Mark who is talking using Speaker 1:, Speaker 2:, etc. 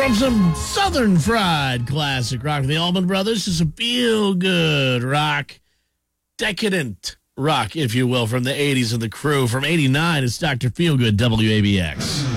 Speaker 1: From some Southern Fried classic rock, the Allman Brothers, to some feel-good rock, decadent rock, if you will, from the 80s of the Crew. From 89, it's Dr. Feelgood, WABX.